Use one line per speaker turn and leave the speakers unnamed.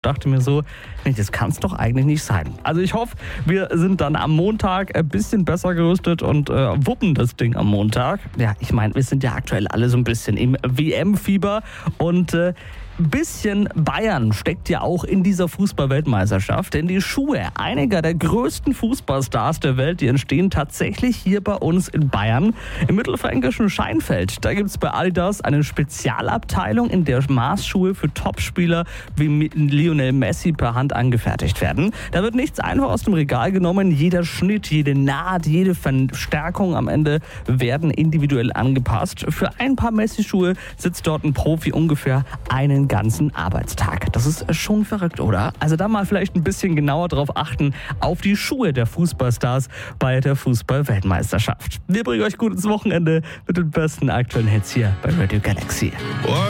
Dachte mir so, nee, das kann es doch eigentlich nicht sein. Also ich hoffe, wir sind dann am Montag ein bisschen besser gerüstet und wuppen das Ding am Montag. Ja, ich meine, wir sind ja aktuell alle so ein bisschen im WM-Fieber und ein bisschen Bayern steckt ja auch in dieser Fußball-Weltmeisterschaft, denn die Schuhe einiger der größten Fußballstars der Welt, die entstehen tatsächlich hier bei uns in Bayern, im mittelfränkischen Scheinfeld. Da gibt es bei Adidas eine Spezialabteilung, in der Maßschuhe für Topspieler wie Lionel Messi per Hand angefertigt werden. Da wird nichts einfach aus dem Regal genommen, jeder Schnitt, jede Naht, jede Verstärkung am Ende werden individuell angepasst. Für ein paar Messi-Schuhe sitzt dort ein Profi ungefähr einen ganzen Arbeitstag. Das ist schon verrückt, oder? Also da mal vielleicht ein bisschen genauer drauf achten, auf die Schuhe der Fußballstars bei der Fußball-Weltmeisterschaft. Wir bringen euch gut ins Wochenende mit den besten aktuellen Hits hier bei Radio Galaxy.